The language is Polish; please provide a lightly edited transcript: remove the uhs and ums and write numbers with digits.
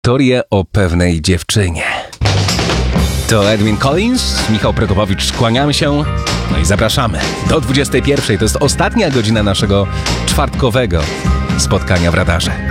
Historię o pewnej dziewczynie. To Edwin Collins, Michał Prokopowicz, kłaniamy się, no i zapraszamy do 21. To jest ostatnia godzina naszego czwartkowego spotkania w radarze.